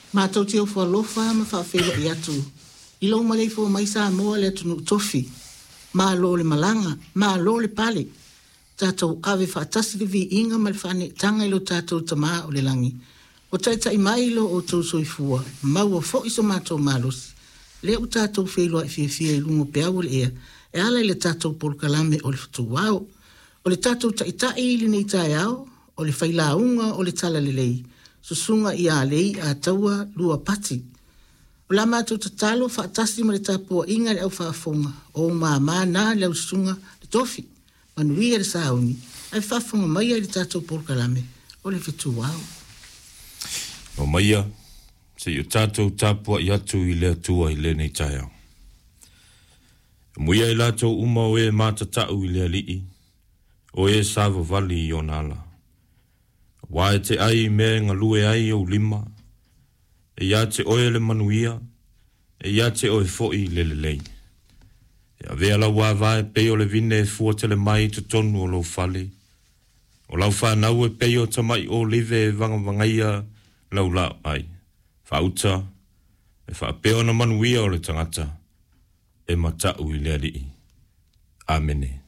Mātou te au whalofa ma whawhelo I atu. I lau malei fo mai sa moa le tunu tofi. Mā lo le malanga, mā lo le pale. Tātou ave whaatasi le vi inga ma le whane tanga ilo tātou tamā o le langi. O taita I mai ilo o tau soifua. Maua fo iso mātou mālosi. Le o tātou whelua I fia I lungo peawo le ea. E ala le tātou polkalame o le futu wao. O le tātou taitai ili nei tai au. O le whailaunga o le tala le lei. Susunga I a lei a taua lua pati. O la mātou tatalo whaatasi ma le tāpua inga le au whaafonga. O mā nā le au sunga le tofi. Manuia le sauni. Ai whaafonga maia le tātou polkalame. O le fitu wao. O maia, se o tātou tāpua I atu I le atua I le nei tai au. Muia I lātou uma o e mātatau I le alii. O e sāwa vali I o nāla. Wae te ai mea ngā lue ai o lima. E ia te oe le manuia. E ia te oe foi le lei. E a vea la wawae peo le vine e fua tele mai te tonu o lau fale. O lau whanau e peo tamai o live e vangavangaia lau lau ai. Whauta. E whapeo na manuia o le tangata. E matau I le alii. Amene.